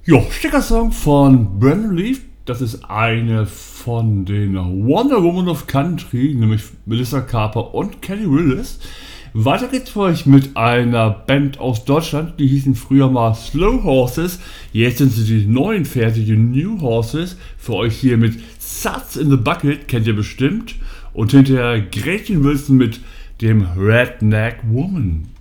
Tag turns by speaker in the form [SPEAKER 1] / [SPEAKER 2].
[SPEAKER 1] Jo, Sticker-Song von Brandon Leaf. Das ist eine von den Wonder Woman of Country, nämlich Melissa Carper und Kelly Willis. Weiter geht's für euch mit einer Band aus Deutschland, die hießen früher mal Slow Horses. Jetzt sind sie die neuen Pferde, die New Horses. Für euch hier mit Suds in the Bucket, kennt ihr bestimmt. Und hinterher Gretchen Wilson mit dem Redneck Woman.